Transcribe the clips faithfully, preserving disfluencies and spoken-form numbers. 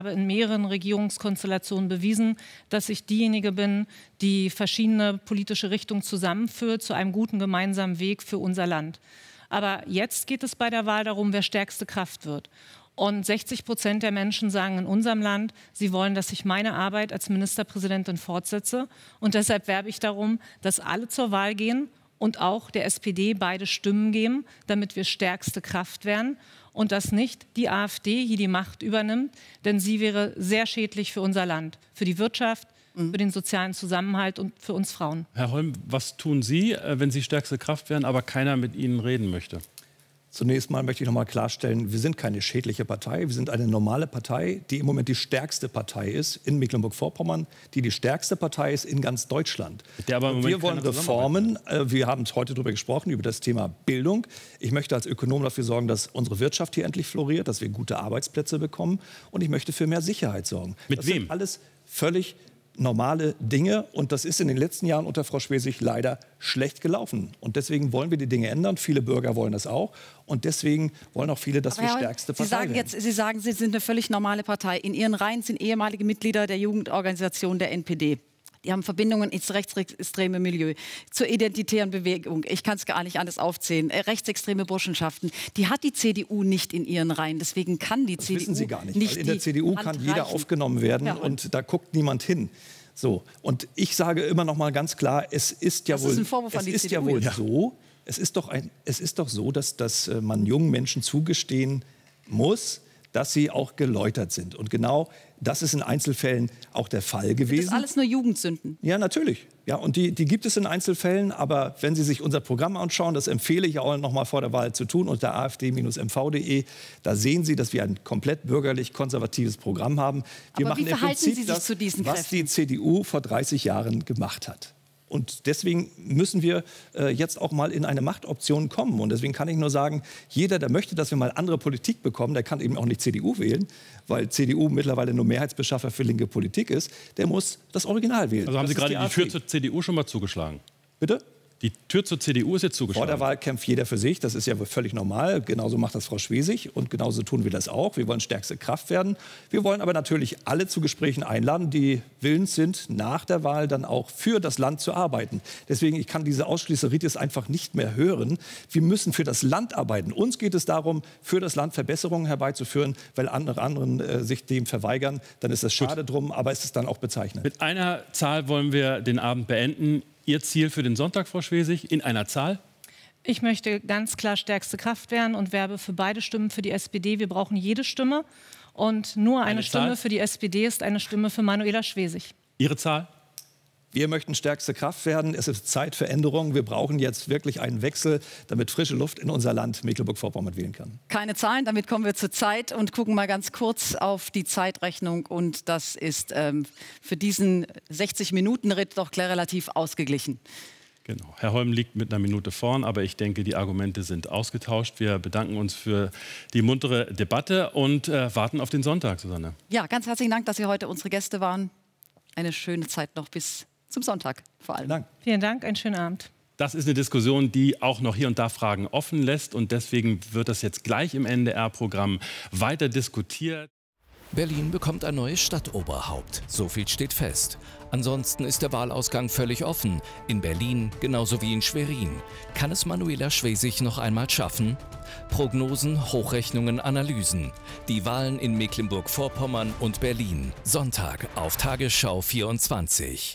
habe in mehreren Regierungskonstellationen bewiesen, dass ich diejenige bin, die verschiedene politische Richtungen zusammenführt zu einem guten gemeinsamen Weg für unser Land. Aber jetzt geht es bei der Wahl darum, wer stärkste Kraft wird. Und sechzig Prozent der Menschen sagen in unserem Land, sie wollen, dass ich meine Arbeit als Ministerpräsidentin fortsetze. Und deshalb werbe ich darum, dass alle zur Wahl gehen und auch der S P D beide Stimmen geben, damit wir stärkste Kraft werden. Und dass nicht die AfD hier die Macht übernimmt, denn sie wäre sehr schädlich für unser Land, für die Wirtschaft, mhm. für den sozialen Zusammenhalt und für uns Frauen. Herr Holm, was tun Sie, wenn Sie stärkste Kraft werden, aber keiner mit Ihnen reden möchte? Zunächst mal möchte ich noch mal klarstellen, wir sind keine schädliche Partei. Wir sind eine normale Partei, die im Moment die stärkste Partei ist in Mecklenburg-Vorpommern, die die stärkste Partei ist in ganz Deutschland. Der aber im Moment wir wollen Reformen. Wir haben heute darüber gesprochen, über das Thema Bildung. Ich möchte als Ökonom dafür sorgen, dass unsere Wirtschaft hier endlich floriert, dass wir gute Arbeitsplätze bekommen. Und ich möchte für mehr Sicherheit sorgen. Mit das wem? sind alles völlig normale Dinge. Und das ist in den letzten Jahren unter Frau Schwesig leider schlecht gelaufen. Und deswegen wollen wir die Dinge ändern. Viele Bürger wollen das auch. Und deswegen wollen auch viele, dass Aber wir Herr, stärkste Partei Sie sagen werden. jetzt, Sie sagen, Sie sind eine völlig normale Partei. In Ihren Reihen sind ehemalige Mitglieder der Jugendorganisation der N P D. Die haben Verbindungen ins rechtsextreme Milieu, zur identitären Bewegung. Ich kann es gar nicht anders aufzählen. Äh, rechtsextreme Burschenschaften. Die hat die C D U nicht in ihren Reihen. Deswegen kann die das C D U wissen Sie gar nicht. nicht Weil in der C D U kann jeder reichen. aufgenommen werden Ja, und, und da guckt niemand hin. So, und ich sage immer noch mal ganz klar, es ist ja das wohl, ist ein Vorwurf an es die ist C D U, ja wohl ja. so, es ist doch ein, es ist doch so, dass, dass man jungen Menschen zugestehen muss, dass sie auch geläutert sind. Und genau das ist in Einzelfällen auch der Fall gewesen. Das ist alles nur Jugendsünden. Ja, natürlich. Ja, und die, die gibt es in Einzelfällen. Aber wenn Sie sich unser Programm anschauen, das empfehle ich auch noch mal vor der Wahl zu tun, unter a f d Bindestrich m v punkt de, da sehen Sie, dass wir ein komplett bürgerlich-konservatives Programm haben. Wir Aber machen wie im verhalten Prinzip Sie sich das, zu diesen was Kräften? die C D U vor dreißig Jahren gemacht hat. Und deswegen müssen wir äh, jetzt auch mal in eine Machtoption kommen. Und deswegen kann ich nur sagen, jeder, der möchte, dass wir mal andere Politik bekommen, der kann eben auch nicht C D U wählen, weil C D U mittlerweile nur Mehrheitsbeschaffer für linke Politik ist. Der muss das Original wählen. Also haben Das Sie ist gerade die, die Tür zur C D U schon mal zugeschlagen? Bitte? Die Tür zur C D U ist jetzt zugeschlagen. Vor der Wahl kämpft jeder für sich, das ist ja völlig normal. Genauso macht das Frau Schwesig und genauso tun wir das auch. Wir wollen stärkste Kraft werden. Wir wollen aber natürlich alle zu Gesprächen einladen, die willens sind, nach der Wahl dann auch für das Land zu arbeiten. Deswegen, ich kann diese Ausschließeritis einfach nicht mehr hören. Wir müssen für das Land arbeiten. Uns geht es darum, für das Land Verbesserungen herbeizuführen, weil andere anderen äh, sich dem verweigern. Dann ist das schade drum, aber es ist dann auch bezeichnend. Mit einer Zahl wollen wir den Abend beenden. Ihr Ziel für den Sonntag, Frau Schwesig, in einer Zahl? Ich möchte ganz klar stärkste Kraft werden und werbe für beide Stimmen für die S P D. Wir brauchen jede Stimme. Und nur eine, Eine Stimme Zahl? für die S P D ist eine Stimme für Manuela Schwesig. Ihre Zahl? Wir möchten stärkste Kraft werden. Es ist Zeit für Änderungen. Wir brauchen jetzt wirklich einen Wechsel, damit frische Luft in unser Land Mecklenburg-Vorpommern wählen kann. Keine Zahlen, damit kommen wir zur Zeit und gucken mal ganz kurz auf die Zeitrechnung. Und das ist ähm, für diesen sechzig-Minuten-Ritt doch relativ ausgeglichen. Genau. Herr Holm liegt mit einer Minute vorn, aber ich denke, die Argumente sind ausgetauscht. Wir bedanken uns für die muntere Debatte und äh, warten auf den Sonntag, Susanne. Ja, ganz herzlichen Dank, dass Sie heute unsere Gäste waren. Eine schöne Zeit noch bis zum Sonntag vor allem. Dank. Vielen Dank, einen schönen Abend. Das ist eine Diskussion, die auch noch hier und da Fragen offen lässt. Und deswegen wird das jetzt gleich im N D R-Programm weiter diskutiert. Berlin bekommt ein neues Stadtoberhaupt. So viel steht fest. Ansonsten ist der Wahlausgang völlig offen. In Berlin genauso wie in Schwerin. Kann es Manuela Schwesig noch einmal schaffen? Prognosen, Hochrechnungen, Analysen. Die Wahlen in Mecklenburg-Vorpommern und Berlin. Sonntag auf Tagesschau vierundzwanzig.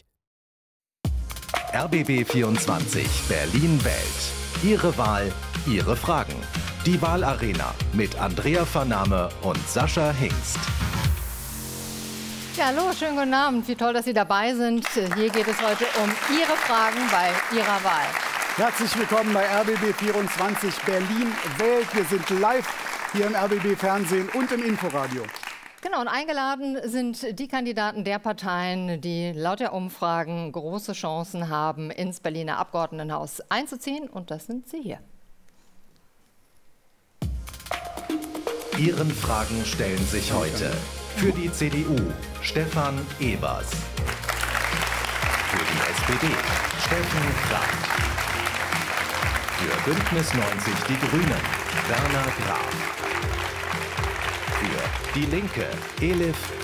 R B B vierundzwanzig Berlin wählt. Ihre Wahl, Ihre Fragen. Die Wahlarena mit Andrea Vernahme und Sascha Hingst. Ja, hallo, schönen guten Abend. Wie toll, dass Sie dabei sind. Hier geht es heute um Ihre Fragen bei Ihrer Wahl. Herzlich willkommen bei R B B vierundzwanzig Berlin wählt. Wir sind live hier im R B B Fernsehen und im Inforadio. Genau, und eingeladen sind die Kandidaten der Parteien, die laut der Umfragen große Chancen haben, ins Berliner Abgeordnetenhaus einzuziehen. Und das sind Sie hier. Ihren Fragen stellen sich heute für die C D U Stefan Ebers, für die S P D Steffen Kraft, für Bündnis neunzig Die Grünen Werner Graf, für die Linke Elif